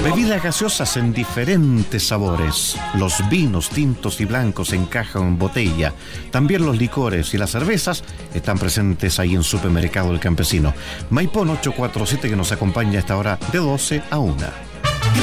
Bebidas gaseosas en diferentes sabores. Los vinos tintos y blancos en caja o en botella. También los licores y las cervezas están presentes ahí en Supermercado El Campesino. Maipón 847, que nos acompaña a esta hora de 12 a 1.